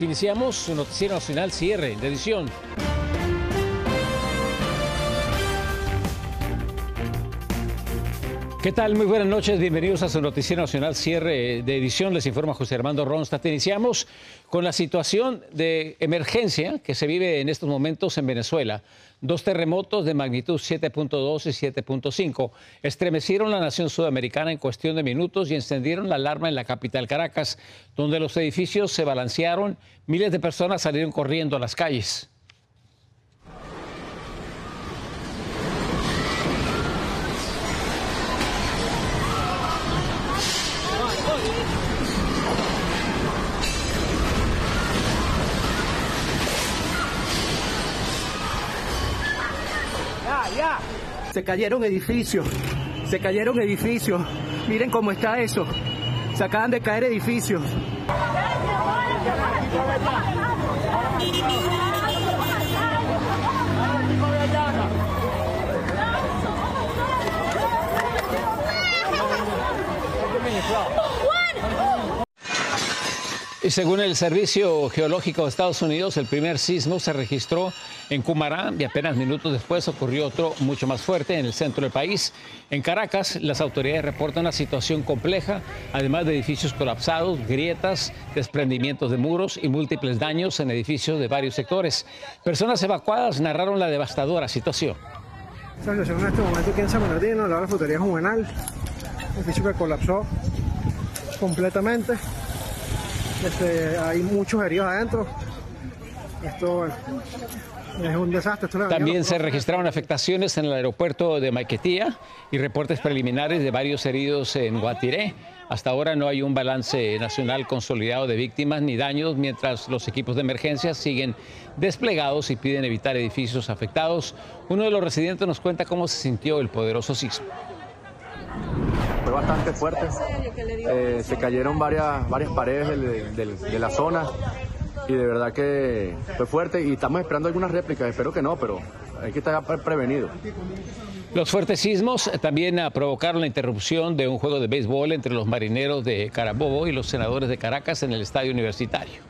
Iniciamos su noticiero nacional cierre de edición. ¿Qué tal? Muy buenas noches, bienvenidos a su noticiero nacional cierre de edición. Les informa José Armando Ronstadt. Iniciamos con la situación de emergencia que se vive en estos momentos en Venezuela. Dos terremotos de magnitud 7.2 y 7.5 estremecieron la nación sudamericana en cuestión de minutos y encendieron la alarma en la capital Caracas, donde los edificios se balancearon, miles de personas salieron corriendo a las calles. Se cayeron edificios, miren cómo está eso, se acaban de caer edificios. Y según el Servicio Geológico de Estados Unidos, el primer sismo se registró en Cumará y apenas minutos después ocurrió otro mucho más fuerte en el centro del país. En Caracas, las autoridades reportan una situación compleja, además de edificios colapsados, grietas, desprendimientos de muros y múltiples daños en edificios de varios sectores. Personas evacuadas narraron la devastadora situación. Esta situación en este momento aquí en San Bernardino, la frutería Juvenal, un edificio que colapsó completamente. Hay muchos heridos adentro. Esto es un desastre. También se registraron afectaciones en el aeropuerto de Maiquetía y reportes preliminares de varios heridos en Guatiré. Hasta ahora no hay un balance nacional consolidado de víctimas ni daños, mientras los equipos de emergencia siguen desplegados y piden evitar edificios afectados. Uno de los residentes nos cuenta cómo se sintió el poderoso sismo. Fue bastante fuerte, se cayeron varias paredes de la zona y de verdad que fue fuerte y estamos esperando algunas réplicas, espero que no, pero hay que estar prevenido. Los fuertes sismos también provocaron la interrupción de un juego de béisbol entre los marineros de Carabobo y los senadores de Caracas en el estadio universitario.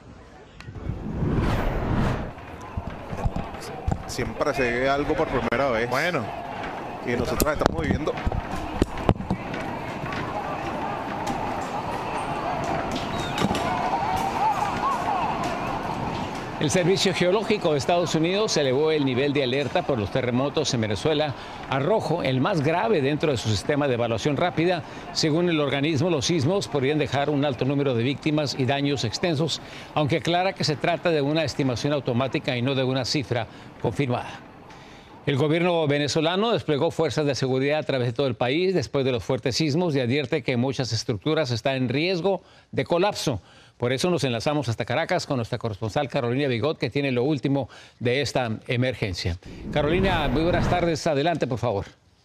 Siempre se ve algo por primera vez. Bueno, y nosotros estamos viviendo. El Servicio Geológico de Estados Unidos elevó el nivel de alerta por los terremotos en Venezuela a rojo, el más grave dentro de su sistema de evaluación rápida. Según el organismo, los sismos podrían dejar un alto número de víctimas y daños extensos, aunque aclara que se trata de una estimación automática y no de una cifra confirmada. El gobierno venezolano desplegó fuerzas de seguridad a través de todo el país después de los fuertes sismos y advierte que muchas estructuras están en riesgo de colapso. Por eso nos enlazamos hasta Caracas con nuestra corresponsal Carolina Bigot, que tiene lo último de esta emergencia. Carolina, muy buenas tardes. Adelante, por favor.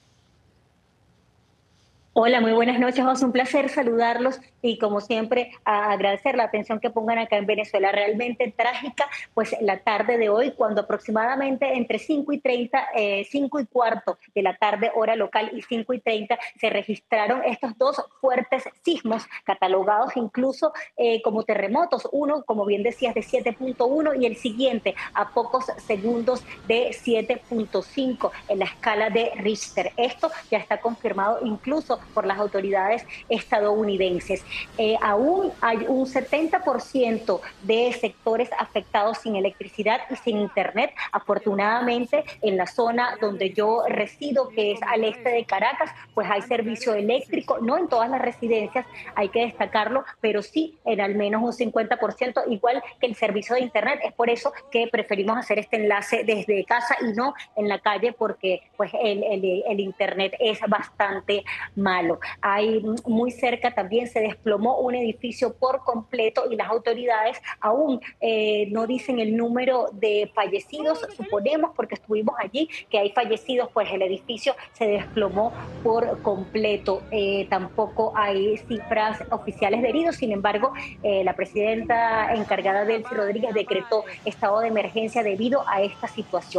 Hola, muy buenas noches, José. Un placer saludarlos y, como siempre, agradecer la atención que pongan acá en Venezuela. Realmente trágica, pues la tarde de hoy, cuando aproximadamente entre 5:30, 5:15 de la tarde, hora local, y 5:30, se registraron estos dos fuertes sismos, catalogados incluso como terremotos. Uno, como bien decías, de 7.1 y el siguiente a pocos segundos de 7.5 en la escala de Richter. Esto ya está confirmado incluso por las autoridades estadounidenses. Aún hay un 70% de sectores afectados sin electricidad y sin internet. Afortunadamente, en la zona donde yo resido, que es al este de Caracas, pues hay servicio eléctrico, no en todas las residencias, hay que destacarlo, pero sí en al menos un 50%, igual que el servicio de internet. Es por eso que preferimos hacer este enlace desde casa y no en la calle, porque pues el internet es bastante malo. Ahí muy cerca también se desplomó un edificio por completo y las autoridades aún no dicen el número de fallecidos. Suponemos, porque estuvimos allí, que hay fallecidos, pues el edificio se desplomó por completo. Tampoco hay cifras oficiales de heridos. Sin embargo, la presidenta encargada, Delcy Rodríguez, decretó estado de emergencia debido a esta situación.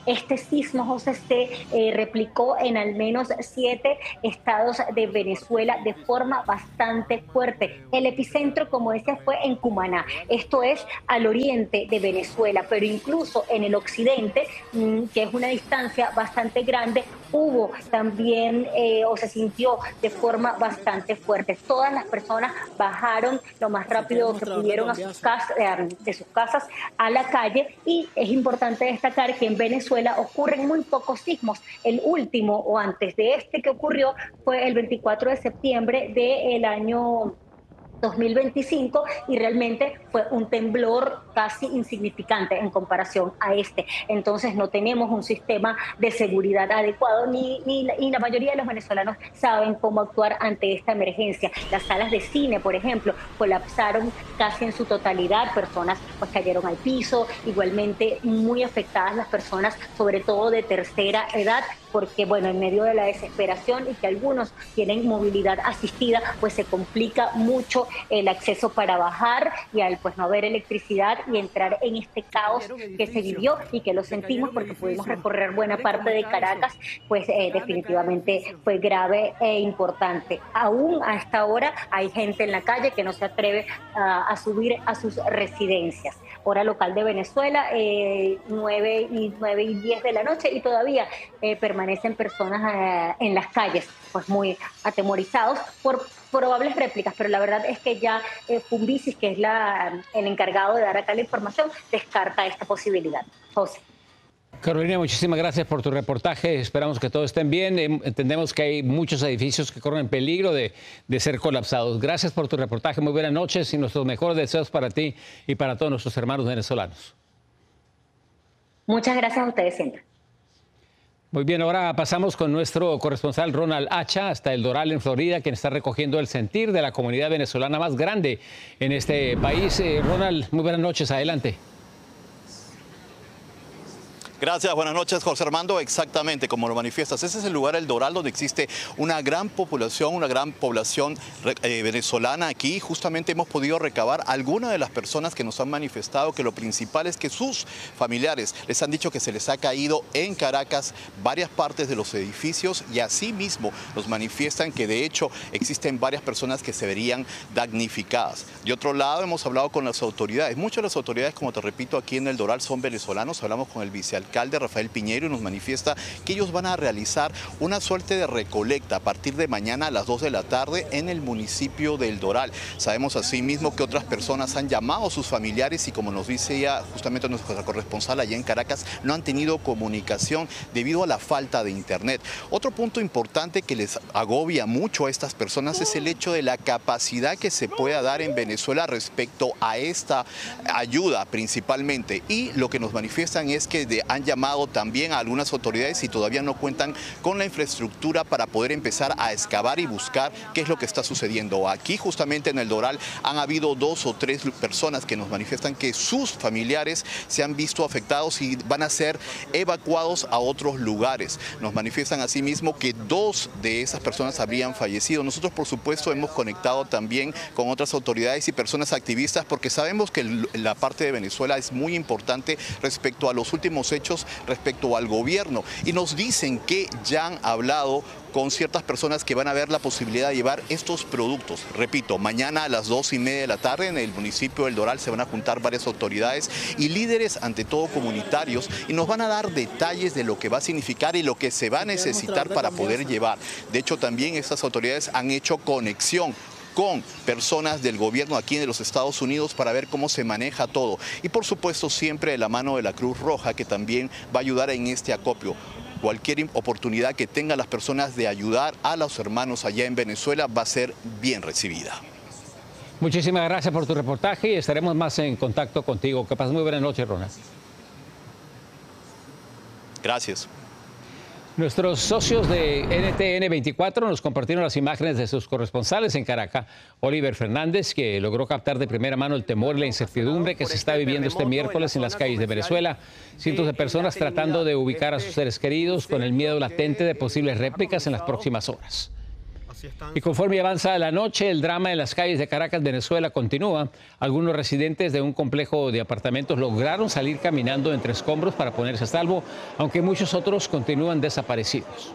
Este sismo, José, se replicó en al menos 7 estados de Venezuela de forma bastante fuerte. El epicentro, como decía, fue en Cumaná. Esto es al oriente de Venezuela, pero incluso en el occidente, que es una distancia bastante grande, hubo también o se sintió de forma bastante fuerte. Todas las personas bajaron lo más rápido que pudieron a sus de sus casas a la calle, y es importante destacar que en Venezuela ocurren muy pocos sismos. El último o antes de este que ocurrió fue el 24 de septiembre del año 2025 y realmente fue un temblor casi insignificante en comparación a este. Entonces no tenemos un sistema de seguridad adecuado y la mayoría de los venezolanos saben cómo actuar ante esta emergencia. Las salas de cine, por ejemplo, colapsaron casi en su totalidad, personas pues cayeron al piso, igualmente muy afectadas las personas, sobre todo de tercera edad, porque bueno, en medio de la desesperación y que algunos tienen movilidad asistida, pues se complica mucho el acceso para bajar y al pues no haber electricidad y entrar en este caos que se vivió y que lo sentimos porque pudimos recorrer buena parte de Caracas, pues definitivamente fue grave e importante. Aún a esta hora hay gente en la calle que no se atreve a subir a sus residencias. Hora local de Venezuela, 9 y 10 de la noche, y todavía permanecen personas en las calles, pues muy atemorizados por probables réplicas, pero la verdad es que ya Pumbisis, que es el encargado de dar acá la información, descarta esta posibilidad. José. Carolina, muchísimas gracias por tu reportaje. Esperamos que todos estén bien. Entendemos que hay muchos edificios que corren peligro de ser colapsados. Gracias por tu reportaje. Muy buenas noches y nuestros mejores deseos para ti y para todos nuestros hermanos venezolanos. Muchas gracias a ustedes siempre. Muy bien, ahora pasamos con nuestro corresponsal Ronald Hacha hasta El Doral, en Florida, quien está recogiendo el sentir de la comunidad venezolana más grande en este país. Ronald, muy buenas noches. Adelante. Gracias, buenas noches, José Armando. Exactamente, como lo manifiestas, ese es el lugar, El Doral, donde existe una gran población venezolana aquí. Justamente hemos podido recabar algunas de las personas que nos han manifestado que lo principal es que sus familiares les han dicho que se les ha caído en Caracas varias partes de los edificios, y asimismo nos manifiestan que de hecho existen varias personas que se verían damnificadas. De otro lado, hemos hablado con las autoridades. Muchas de las autoridades, como te repito, aquí en El Doral son venezolanos. Hablamos con el vicealcalde Rafael Piñero y nos manifiesta que ellos van a realizar una suerte de recolecta a partir de mañana a las 2 de la tarde en el municipio del Doral. Sabemos asimismo que otras personas han llamado a sus familiares y, como nos dice ya justamente nuestra corresponsal allá en Caracas, no han tenido comunicación debido a la falta de internet. Otro punto importante que les agobia mucho a estas personas es el hecho de la capacidad que se pueda dar en Venezuela respecto a esta ayuda principalmente, y lo que nos manifiestan es que han llamado también a algunas autoridades y todavía no cuentan con la infraestructura para poder empezar a excavar y buscar qué es lo que está sucediendo. Aquí justamente en El Doral han habido 2 o 3 personas que nos manifiestan que sus familiares se han visto afectados y van a ser evacuados a otros lugares. Nos manifiestan asimismo que 2 de esas personas habrían fallecido. Nosotros, por supuesto, hemos conectado también con otras autoridades y personas activistas porque sabemos que la parte de Venezuela es muy importante respecto a los últimos hechos, respecto al gobierno, y nos dicen que ya han hablado con ciertas personas que van a ver la posibilidad de llevar estos productos. Repito, mañana a las 2:30 de la tarde en el municipio del Doral se van a juntar varias autoridades y líderes, ante todo comunitarios, y nos van a dar detalles de lo que va a significar y lo que se va a necesitar para poder llevar. De hecho, también estas autoridades han hecho conexión con personas del gobierno aquí de los Estados Unidos para ver cómo se maneja todo. Y por supuesto siempre de la mano de la Cruz Roja, que también va a ayudar en este acopio. Cualquier oportunidad que tengan las personas de ayudar a los hermanos allá en Venezuela va a ser bien recibida. Muchísimas gracias por tu reportaje y estaremos más en contacto contigo. Que pases muy buenas noches, Ronald. Gracias. Nuestros socios de NTN 24 nos compartieron las imágenes de sus corresponsales en Caracas. Oliver Fernández, que logró captar de primera mano el temor y la incertidumbre que se está viviendo este miércoles en las calles de Venezuela. Cientos de personas tratando de ubicar a sus seres queridos con el miedo latente de posibles réplicas en las próximas horas. Y conforme avanza la noche, el drama en las calles de Caracas, Venezuela, continúa. Algunos residentes de un complejo de apartamentos lograron salir caminando entre escombros para ponerse a salvo, aunque muchos otros continúan desaparecidos.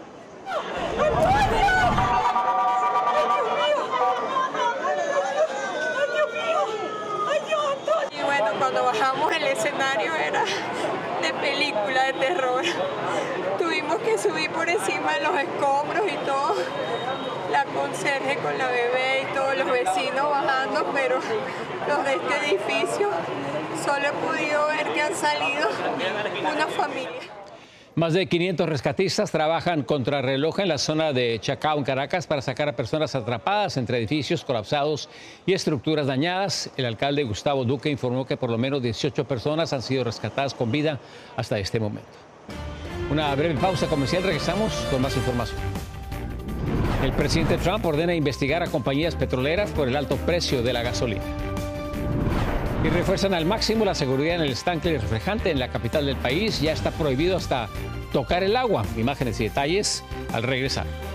Y bueno, cuando bajamos el escenario era de película de terror. Tuvimos que subir por encima de los escombros y todo. La conserje con la bebé y todos los vecinos bajando, pero los de este edificio solo he podido ver que han salido una familia. Más de 500 rescatistas trabajan contrarreloj en la zona de Chacao, en Caracas, para sacar a personas atrapadas entre edificios colapsados y estructuras dañadas. El alcalde Gustavo Duque informó que por lo menos 18 personas han sido rescatadas con vida hasta este momento. Una breve pausa comercial, regresamos con más información. El presidente Trump ordena investigar a compañías petroleras por el alto precio de la gasolina. Y refuerzan al máximo la seguridad en el estanque reflejante en la capital del país. Ya está prohibido hasta tocar el agua. Imágenes y detalles al regresar.